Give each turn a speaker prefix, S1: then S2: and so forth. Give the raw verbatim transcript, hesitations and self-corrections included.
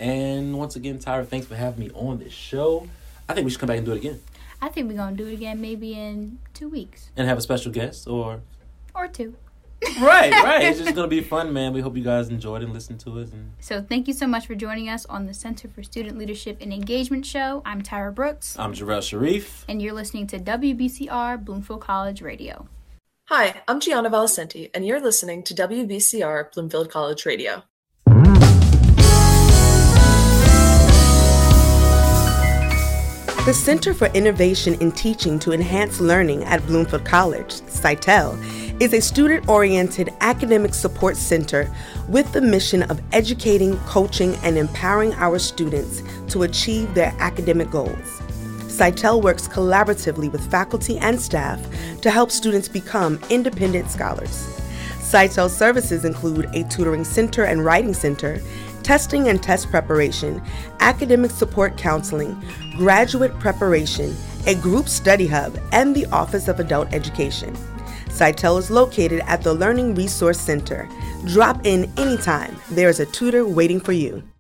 S1: And once again, Tyra, thanks for having me on this show. I think we should come back and do it again.
S2: I think we're going to do it again maybe in two weeks.
S1: And have a special guest or...
S2: Or two.
S1: Right, right. It's just going to be fun, man. We hope you guys enjoyed and listened to it. And...
S2: So thank you so much for joining us on the Center for Student Leadership and Engagement show. I'm Tyra Brooks.
S1: I'm Jarrell Sharif.
S2: And you're listening to W B C R Bloomfield College Radio.
S3: Hi, I'm Gianna Valicenti, and you're listening to W B C R Bloomfield College Radio.
S4: The Center for Innovation in Teaching to Enhance Learning at Bloomfield College, CITEL, is a student-oriented academic support center with the mission of educating, coaching, and empowering our students to achieve their academic goals. CITEL works collaboratively with faculty and staff to help students become independent scholars. CITEL services include a tutoring center and writing center, testing and test preparation, academic support counseling, graduate preparation, a group study hub, and the Office of Adult Education. CITEL is located at the Learning Resource Center. Drop in anytime. There is a tutor waiting for you.